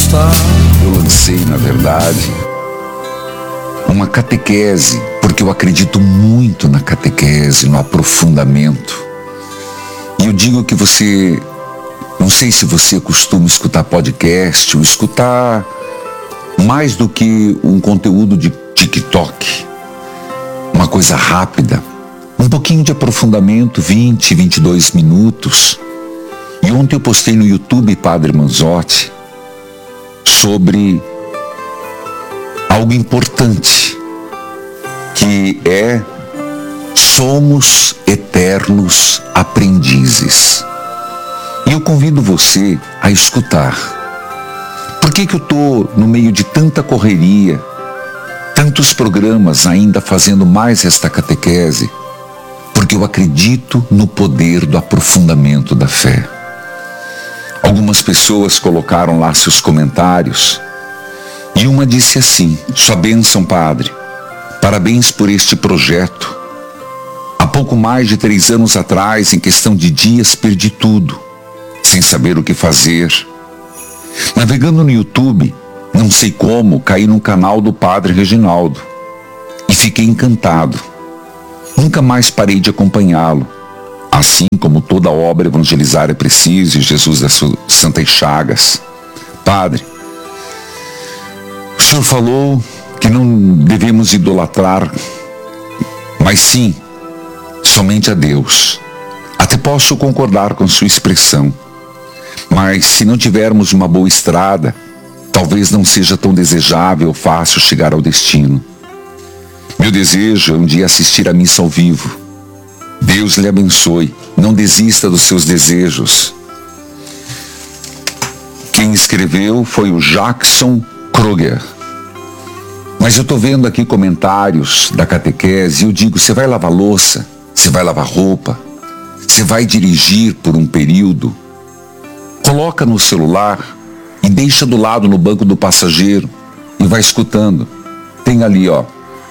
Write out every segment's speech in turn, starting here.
Eu lancei, na verdade, uma catequese, porque eu acredito muito na catequese, no aprofundamento. E eu digo que você, não sei se você costuma escutar podcast ou escutar mais do que um conteúdo de TikTok, uma coisa rápida, um pouquinho de aprofundamento, 20, 22 minutos. E ontem eu postei no YouTube, Padre Manzotti, sobre algo importante, que é: somos eternos aprendizes. E eu convido você a escutar. Por que eu estou no meio de tanta correria, tantos programas ainda fazendo mais esta catequese? Porque eu acredito no poder do aprofundamento da fé. Algumas pessoas colocaram lá seus comentários e uma disse assim: sua bênção, padre, parabéns por este projeto. Há pouco mais de 3 anos atrás, em questão de dias, perdi tudo, sem saber o que fazer. Navegando no YouTube, não sei como, caí no canal do Padre Reginaldo e fiquei encantado. Nunca mais parei de acompanhá-lo. Assim como toda obra evangelizar é preciso, e Jesus das Santas Chagas. Padre, o senhor falou que não devemos idolatrar, mas sim, somente a Deus. Até posso concordar com sua expressão. Mas se não tivermos uma boa estrada, talvez não seja tão desejável ou fácil chegar ao destino. Meu desejo é um dia assistir a missa ao vivo. Deus lhe abençoe. Não desista dos seus desejos. Quem escreveu foi o Jackson Kruger. Mas eu estou vendo aqui comentários da catequese e eu digo: você vai lavar louça? Você vai lavar roupa? Você vai dirigir por um período? Coloca no celular e deixa do lado no banco do passageiro e vai escutando. Tem ali, ó.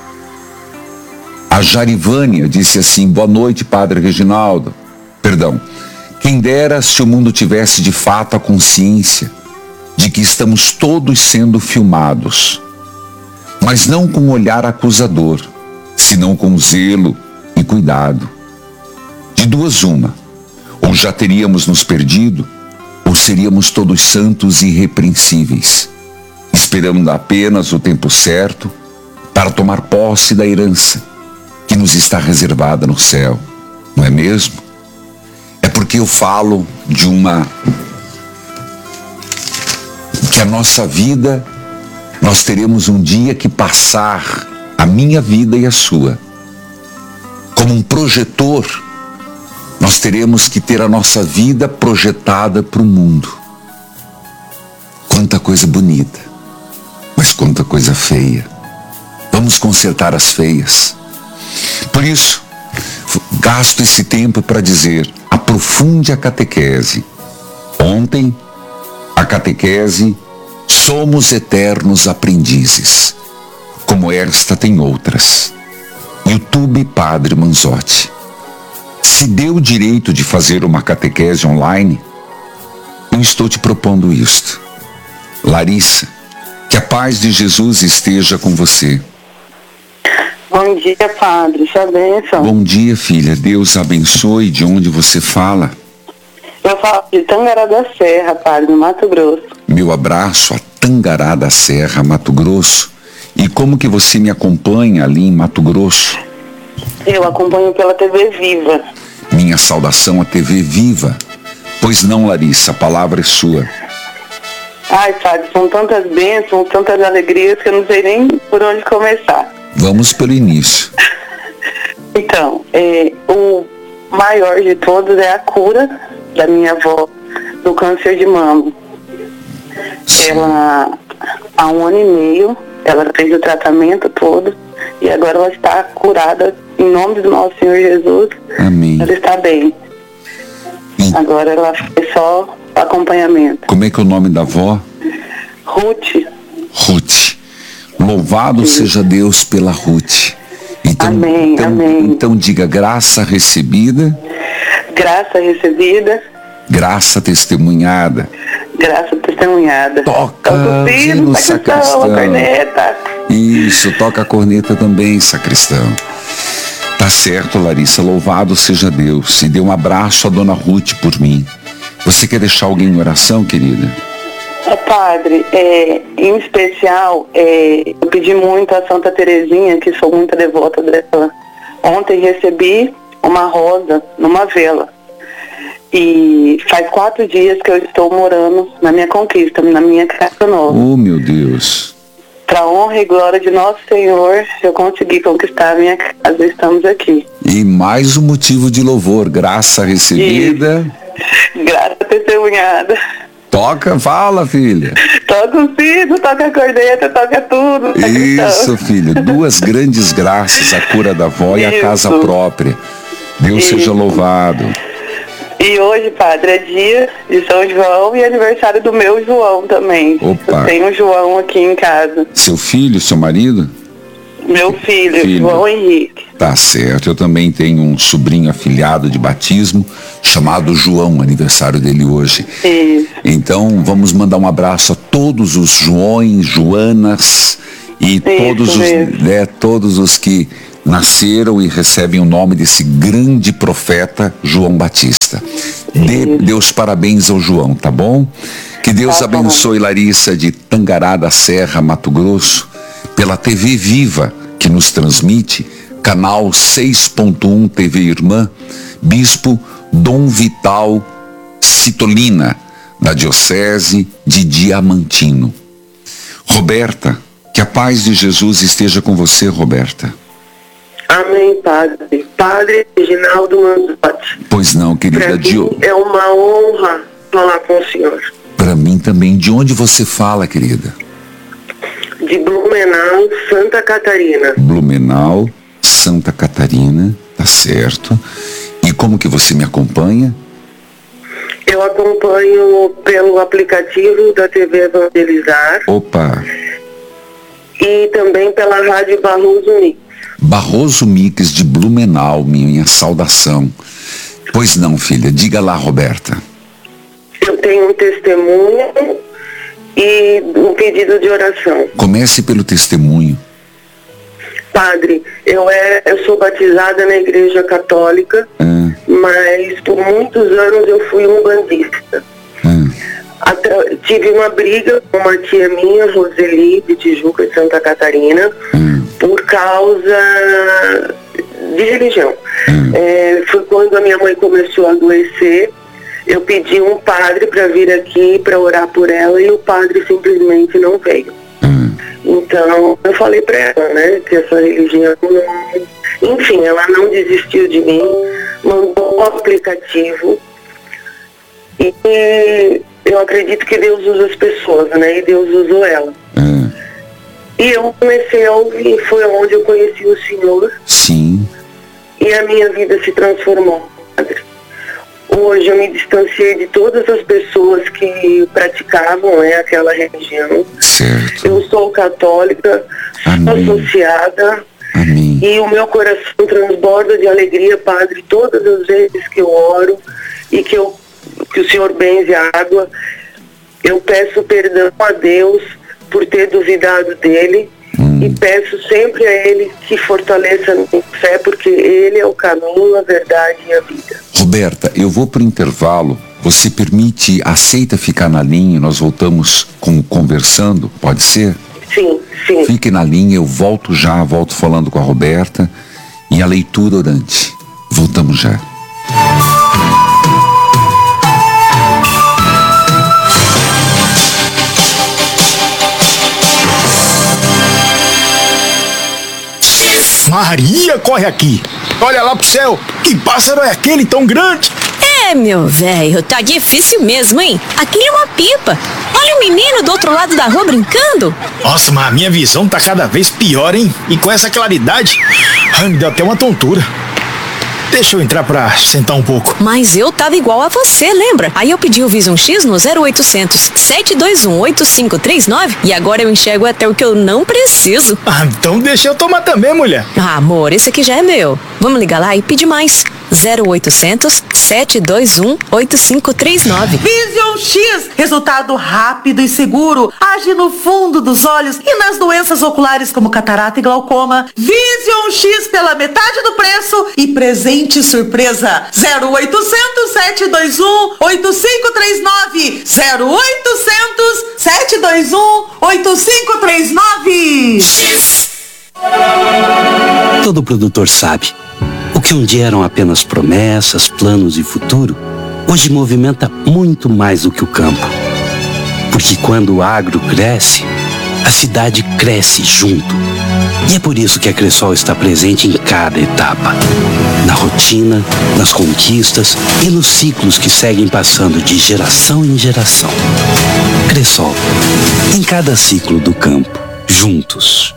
A Jarivânia disse assim: boa noite, Padre Reginaldo. Perdão. Quem dera se o mundo tivesse de fato a consciência de que estamos todos sendo filmados, mas não com um olhar acusador, senão com zelo e cuidado. De duas uma: ou já teríamos nos perdido, ou seríamos todos santos e irrepreensíveis, esperando apenas o tempo certo para tomar posse da herança que nos está reservada no céu, não é mesmo? É porque eu falo de que a nossa vida, nós teremos um dia que passar, a minha vida e a sua, como um projetor. Nós teremos que ter a nossa vida projetada para o mundo. Quanta coisa bonita, mas quanta coisa feia. Vamos consertar as feias. Por isso, gasto esse tempo para dizer: aprofunde a catequese. Ontem, a catequese Somos Eternos Aprendizes. Como esta tem outras. YouTube Padre Manzotti. Se deu o direito de fazer uma catequese online, eu estou te propondo isto. Larissa, que a paz de Jesus esteja com você. Bom dia, Padre. Sua bênção. Bom dia, filha. Deus abençoe. De onde você fala? Eu falo de Tangará da Serra, Padre, no Mato Grosso. Meu abraço a Tangará da Serra, Mato Grosso. E como que você me acompanha ali em Mato Grosso? Eu acompanho pela TV Viva. Minha saudação à TV Viva. Pois não, Larissa, a palavra é sua. Ai, Padre, são tantas bênçãos, tantas alegrias que eu não sei nem por onde começar. Vamos pelo início. Então, o maior de todos é a cura da minha avó do câncer de mama. Sim. Ela, há 1 ano e meio, ela fez o tratamento todo e agora ela está curada em nome do nosso Senhor Jesus. Amém. Ela está bem. Agora ela fez só acompanhamento. Como é que é o nome da avó? Ruth. Ruth. Louvado seja Deus pela Ruth. Então, amém, amém. Então diga: graça recebida. Graça testemunhada. Graça testemunhada. testemunhada. Toca o sino, sacristão, a corneta. Isso, toca a corneta também, sacristão. Tá certo, Larissa, louvado seja Deus. E dê um abraço à dona Ruth por mim. Você quer deixar alguém em oração, querida? Padre, em especial, eu pedi muito a Santa Terezinha, que sou muito devota dela. Ontem recebi uma rosa numa vela. E faz 4 dias que eu estou morando na minha conquista, na minha casa nova. Oh, meu Deus. Para honra e glória de nosso Senhor, eu consegui conquistar a minha casa, estamos aqui. E mais um motivo de louvor, graça recebida. Isso. Graça testemunhada. Toca, fala, filha. Toca o sino, toca a corneta, toca tudo. Isso, filho. 2 grandes graças, a cura da avó e a casa própria. Deus seja louvado. E hoje, Padre, é dia de São João e aniversário do meu João também. Opa. Eu tenho um João aqui em casa. Seu filho, seu marido? Meu filho, João Henrique. Tá certo. Eu também tenho um sobrinho afilhado de batismo chamado João, aniversário dele hoje. Isso. Então, vamos mandar um abraço a todos os Joões, Joanas e todos os que nasceram e recebem o nome desse grande profeta João Batista. Dê os parabéns ao João, tá bom? Que Deus abençoe Larissa de Tangará da Serra, Mato Grosso, pela TV Viva, que nos transmite, canal 6.1 TV Irmã, Bispo Dom Vital Citolina, da Diocese de Diamantino. Roberta, que a paz de Jesus esteja com você, Roberta. Amém, Padre. Padre Reginaldo Manzotti. Pois não, querida. Para mim é uma honra falar com o senhor. Para mim também. De onde você fala, querida? De Blumenau, Santa Catarina. Blumenau, Santa Catarina, tá certo. E como que você me acompanha? Eu acompanho pelo aplicativo da TV Evangelizar. Opa! E também pela Rádio Barroso Mix. Barroso Mix de Blumenau, minha saudação. Pois não, filha, diga lá, Roberta. Eu tenho um testemunho e um pedido de oração. Comece pelo testemunho. Padre, eu sou batizada na Igreja Católica, mas por muitos anos eu fui umbandista. Tive uma briga com uma tia minha, Roseli, de Tijuca, de Santa Catarina, por causa de religião. Foi quando a minha mãe começou a adoecer. Eu pedi um padre para vir aqui para orar por ela e o padre simplesmente não veio. Então, eu falei para ela, né, que essa religião não... Enfim, ela não desistiu de mim, mandou um aplicativo e eu acredito que Deus usa as pessoas, né, e Deus usou ela. E eu comecei a ouvir, foi onde eu conheci o Senhor. Sim. E a minha vida se transformou, Padre. Hoje eu me distanciei de todas as pessoas que praticavam aquela religião. Certo. Eu sou católica, sou associada. Amém. E o meu coração transborda de alegria, Padre, todas as vezes que eu oro e que o Senhor benze a água. Eu peço perdão a Deus por ter duvidado dele. E peço sempre a Ele que fortaleça a minha fé, porque Ele é o caminho, a verdade e a vida. Roberta, eu vou para o intervalo. Você aceita ficar na linha? Nós voltamos conversando, pode ser? Sim, sim. Fique na linha, eu volto falando com a Roberta e a leitura orante. Voltamos já. Maria, corre aqui! Olha lá pro céu! Que pássaro é aquele tão grande? Meu velho, tá difícil mesmo, hein? Aquilo é uma pipa. Olha o menino do outro lado da rua brincando. Nossa, mas a minha visão tá cada vez pior, hein? E com essa claridade, me deu até uma tontura. Deixa eu entrar pra sentar um pouco. Mas eu tava igual a você, lembra? Aí eu pedi o Visum X no 0800 721 8539 e agora eu enxergo até o que eu não preciso. Então deixa eu tomar também, mulher. Amor, esse aqui já é meu. Vamos ligar lá e pedir mais. 0800 721 8539. Vision X, resultado rápido e seguro, age no fundo dos olhos e nas doenças oculares como catarata e glaucoma. Vision X pela metade do preço e presente surpresa. 0800 721 8539. 0800 721 8539. Todo produtor sabe, o que um dia eram apenas promessas, planos e futuro, hoje movimenta muito mais do que o campo. Porque quando o agro cresce, a cidade cresce junto. E é por isso que a Cressol está presente em cada etapa. Na rotina, nas conquistas e nos ciclos que seguem passando de geração em geração. Cressol, em cada ciclo do campo, juntos.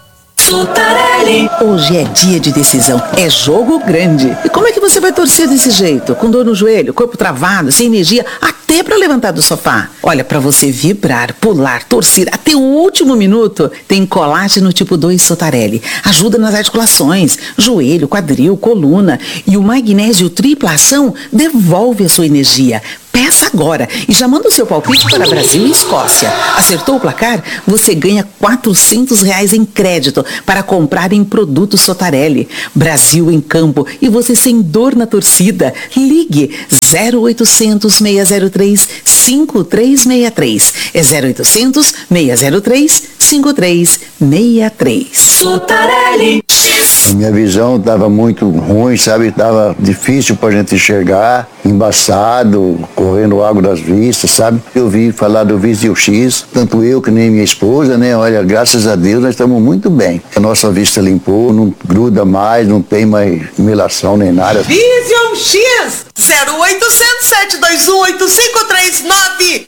Hoje é dia de decisão, é jogo grande. E como é que você vai torcer desse jeito? Com dor no joelho, corpo travado, sem energia, até para levantar do sofá? Olha, para você vibrar, pular, torcer até o último minuto, tem colágeno tipo 2 Sotarelli. Ajuda nas articulações, joelho, quadril, coluna. E o magnésio tripla ação devolve a sua energia. Peça agora e já manda o seu palpite para Brasil e Escócia. Acertou o placar? Você ganha R$400 em crédito para comprar em produtos Sotarelli. Brasil em campo e você sem dor na torcida. Ligue 0800 603 5363. É 0800 603 5363. Sotarelli. A minha visão estava muito ruim, sabe? Estava difícil para a gente enxergar, embaçado, correndo água das vistas, sabe? Eu vi falar do Vision X, tanto eu que nem minha esposa, né? Olha, graças a Deus nós estamos muito bem. A nossa vista limpou, não gruda mais, não tem mais melação nem nada. Vision X 0800 721 8539.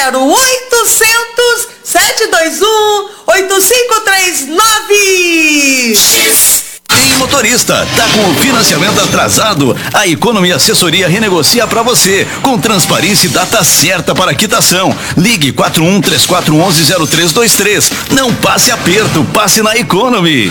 0800 721 8539. Ei, motorista, tá com o financiamento atrasado? A Economy Assessoria renegocia para você, com transparência e data certa para quitação. Ligue 4134110323. Não passe aperto, passe na Economy.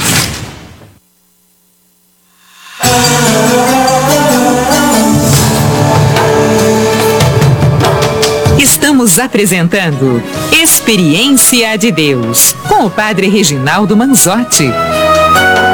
Estamos apresentando Experiência de Deus, com o Padre Reginaldo Manzotti.